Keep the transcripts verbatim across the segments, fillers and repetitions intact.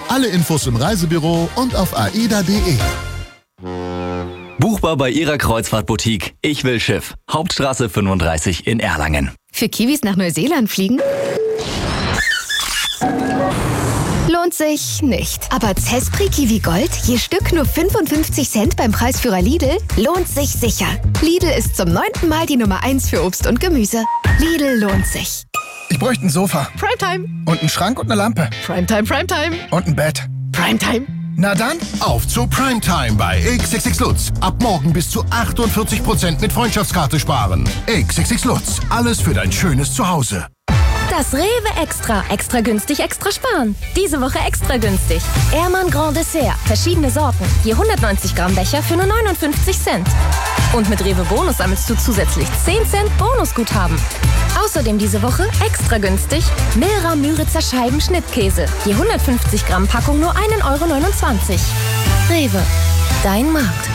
Alle Infos im Reisebüro und auf aida punkt de. Buchbar bei Ihrer Kreuzfahrtboutique Ich will Schiff. Hauptstraße fünfunddreißig in Erlangen. Für Kiwis nach Neuseeland fliegen? Lohnt sich nicht. Aber Zespri Kiwi Gold, je Stück nur fünfundfünfzig Cent beim Preisführer Lidl, lohnt sich sicher. Lidl ist zum neunten Mal die Nummer eins für Obst und Gemüse. Lidl lohnt sich. Ich bräuchte ein Sofa. Primetime. Und einen Schrank und eine Lampe. Primetime, Primetime. Und ein Bett. Primetime. Na dann, Auf zu Primetime bei X X X Lutz. Ab morgen bis zu achtundvierzig Prozent mit Freundschaftskarte sparen. X X X Lutz. Alles für dein schönes Zuhause. Das Rewe Extra. Extra günstig, extra sparen. Diese Woche extra günstig. Ehrmann Grand Dessert. Verschiedene Sorten. Je hundertneunzig Gramm Becher für nur neunundfünfzig Cent. Und mit Rewe Bonus sammelst du zusätzlich zehn Cent Bonusguthaben. Außerdem diese Woche extra günstig Milra Müritzer Scheiben Schnittkäse. Je hundertfünfzig Gramm Packung nur ein Euro neunundzwanzig. Rewe. Dein Markt.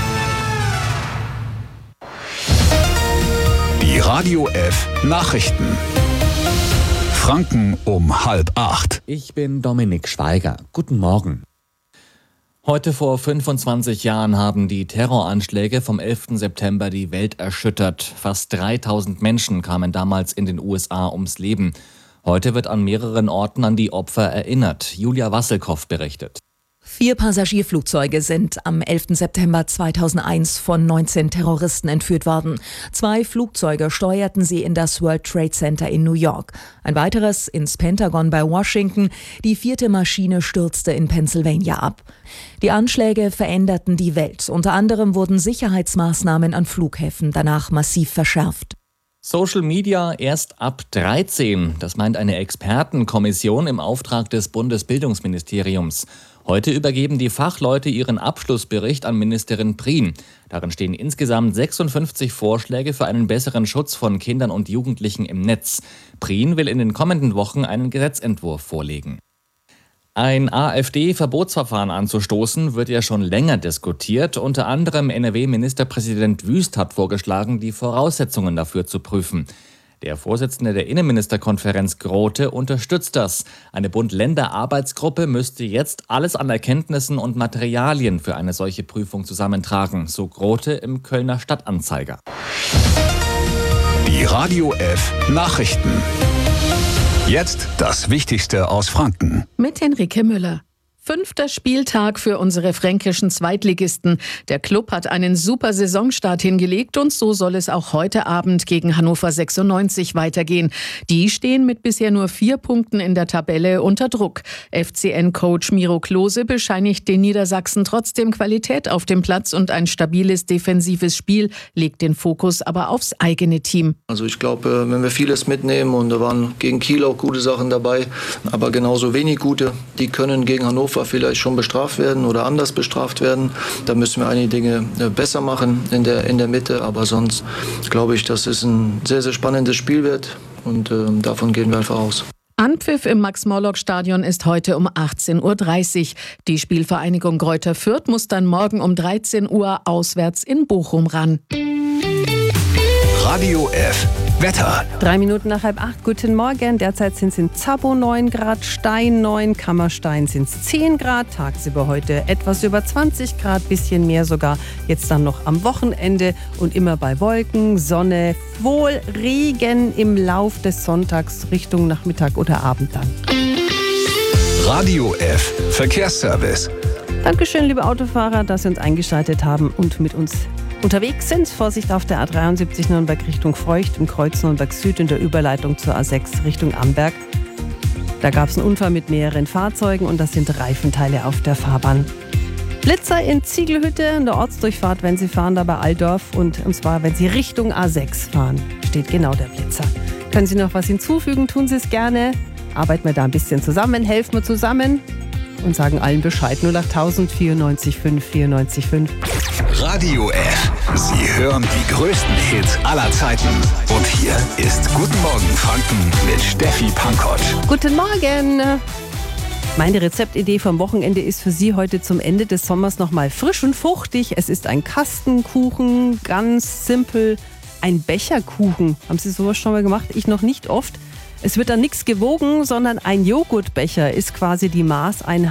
Die Radio F Nachrichten. Franken um halb acht. Ich bin Dominik Schweiger. Guten Morgen. Heute vor fünfundzwanzig Jahren haben die Terroranschläge vom elften September die Welt erschüttert. Fast dreitausend Menschen kamen damals in den U S A ums Leben. Heute wird an mehreren Orten an die Opfer erinnert. Julia Wasselkow berichtet. Vier Passagierflugzeuge sind am elften September zweitausendeins von neunzehn Terroristen entführt worden. Zwei Flugzeuge steuerten sie in das World Trade Center in New York. Ein weiteres ins Pentagon bei Washington. Die vierte Maschine stürzte in Pennsylvania ab. Die Anschläge veränderten die Welt. Unter anderem wurden Sicherheitsmaßnahmen an Flughäfen danach massiv verschärft. Social Media erst ab dreizehn. Das meint eine Expertenkommission im Auftrag des Bundesbildungsministeriums. Heute übergeben die Fachleute ihren Abschlussbericht an Ministerin Prien. Darin stehen insgesamt sechsundfünfzig Vorschläge für einen besseren Schutz von Kindern und Jugendlichen im Netz. Prien will in den kommenden Wochen einen Gesetzentwurf vorlegen. Ein AfD-Verbotsverfahren anzustoßen, wird ja schon länger diskutiert. Unter anderem N R W-Ministerpräsident Wüst hat vorgeschlagen, die Voraussetzungen dafür zu prüfen. Der Vorsitzende der Innenministerkonferenz Grote unterstützt das. Eine Bund-Länder-Arbeitsgruppe müsste jetzt alles an Erkenntnissen und Materialien für eine solche Prüfung zusammentragen, so Grote im Kölner Stadtanzeiger. Die Radio F Nachrichten. Jetzt das Wichtigste aus Franken. Mit Henrike Müller. Fünfter Spieltag für unsere fränkischen Zweitligisten. Der Klub hat einen super Saisonstart hingelegt und so soll es auch heute Abend gegen Hannover sechsundneunzig weitergehen. Die stehen mit bisher nur vier Punkten in der Tabelle unter Druck. F C N-Coach Miro Klose bescheinigt den Niedersachsen trotzdem Qualität auf dem Platz und ein stabiles defensives Spiel, legt den Fokus aber aufs eigene Team. Also ich glaube, wenn wir vieles mitnehmen und da waren gegen Kiel auch gute Sachen dabei, aber genauso wenig gute, die können gegen Hannover vielleicht schon bestraft werden oder anders bestraft werden. Da müssen wir einige Dinge besser machen in der, in der Mitte. Aber sonst glaube ich, dass es ein sehr, sehr spannendes Spiel wird. Und äh, davon gehen wir einfach aus. Anpfiff im Max-Morlock-Stadion ist heute um achtzehn Uhr dreißig. Die Spielvereinigung Greuther Fürth muss dann morgen um dreizehn Uhr auswärts in Bochum ran. Radio F Wetter. Drei Minuten nach halb acht, guten Morgen. Derzeit sind es in Zabow neun Grad, Stein neun, Kammerstein sind es zehn Grad. Tagsüber heute etwas über zwanzig Grad, bisschen mehr sogar. Jetzt dann noch am Wochenende und immer bei Wolken, Sonne, wohl Regen im Lauf des Sonntags Richtung Nachmittag oder Abend dann. Radio F Verkehrsservice. Dankeschön, liebe Autofahrer, dass Sie uns eingeschaltet haben und mit uns unterwegs sind. Vorsicht auf der A dreiundsiebzig Nürnberg Richtung Feucht, im Kreuz Nürnberg Süd in der Überleitung zur A sechs Richtung Amberg. Da gab es einen Unfall mit mehreren Fahrzeugen und das sind Reifenteile auf der Fahrbahn. Blitzer in Ziegelhütte in der Ortsdurchfahrt, wenn Sie fahren, da bei Altdorf und, und zwar, wenn Sie Richtung A sechs fahren, steht genau der Blitzer. Können Sie noch was hinzufügen, tun Sie es gerne. Arbeiten wir da ein bisschen zusammen, helfen wir zusammen und sagen allen Bescheid. null acht tausend vierundneunzig fünf vierundneunzig fünf. Radio F. Sie hören die größten Hits aller Zeiten. Und hier ist Guten Morgen Franken mit Steffi Pankotsch. Guten Morgen. Meine Rezeptidee vom Wochenende ist für Sie heute zum Ende des Sommers nochmal frisch und fruchtig. Es ist ein Kastenkuchen, ganz simpel. Ein Becherkuchen. Haben Sie sowas schon mal gemacht? Ich noch nicht oft. Es wird dann nichts gewogen, sondern ein Joghurtbecher ist quasi die Maßeinheit